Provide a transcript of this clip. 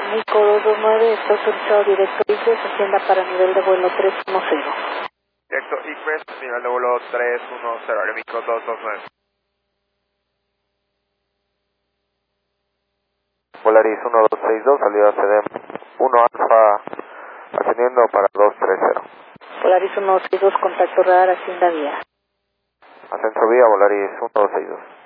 Nico 229, está autorizado directo IFES, Hacienda para nivel de vuelo 310. Directo IFES, nivel de vuelo 310, Aeromico 229. Volaris 1262, salida CDM 1 Alfa, ascendiendo para 230. Volaris 162, contacto radar, Hacienda vía. Ascenso vía, Volaris 1262.